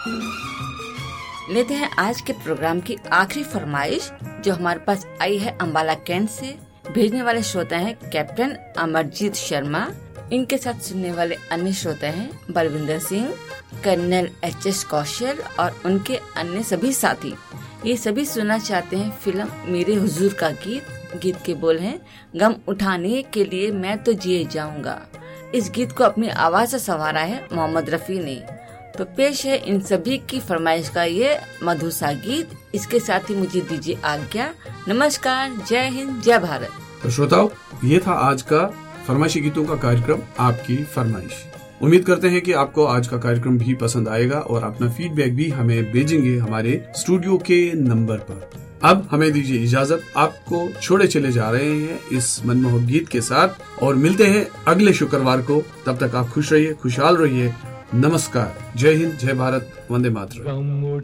लेते हैं आज के प्रोग्राम की आखिरी फरमाइश जो हमारे पास आई है अम्बाला कैंट से। भेजने वाले श्रोता हैं कैप्टन अमरजीत शर्मा। इनके साथ सुनने वाले अन्य श्रोता हैं बलविंदर सिंह, कर्नल एच.एस. कौशल और उनके अन्य सभी साथी। ये सभी सुनना चाहते हैं फिल्म मेरे हुजूर का गीत। गीत के बोल हैं, गम उठाने के लिए मैं तो जिए जाऊंगा। इस गीत को अपनी आवाज से संवारा है मोहम्मद रफी ने। तो पेश है इन सभी की फरमाइश का ये मधुर सा गीत। इसके साथ ही मुझे दीजिए आज्ञा। नमस्कार, जय हिंद, जय भारत। तो श्रोताओ, ये था आज का फरमाइशी गीतों का कार्यक्रम आपकी फरमाइश। उम्मीद करते हैं कि आपको आज का कार्यक्रम भी पसंद आएगा और अपना फीडबैक भी हमें भेजेंगे हमारे स्टूडियो के नंबर पर। अब हमें दीजिए इजाजत, आपको छोड़े चले जा रहे हैं इस मनमोहक गीत के साथ और मिलते हैं अगले शुक्रवार को। तब तक आप खुश रहिए, खुशहाल रहिए। नमस्कार, जय हिंद, जय भारत, वंदे मातरम।